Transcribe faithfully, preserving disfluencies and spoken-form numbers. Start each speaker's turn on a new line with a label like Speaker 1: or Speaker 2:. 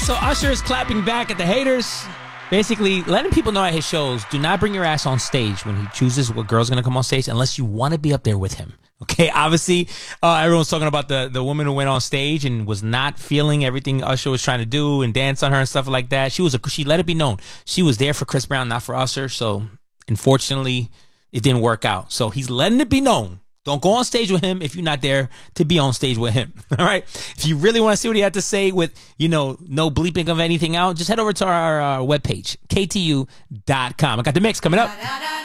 Speaker 1: so Usher is clapping back at the haters. Basically, letting people know at his shows, do not bring your ass on stage when he chooses what girl's going to come on stage unless you want to be up there with him. Okay, obviously, uh, everyone's talking about the, the woman who went on stage and was not feeling everything Usher was trying to do and dance on her and stuff like that. She was a, she let it be known. She was there for Chris Brown, not for Usher. So, unfortunately, it didn't work out. So, he's letting it be known. Don't go on stage with him if you're not there to be on stage with him. All right. If you really want to see what he had to say with, you know, no bleeping of anything out, just head over to our, our webpage, K T U dot com. I got the mix coming up.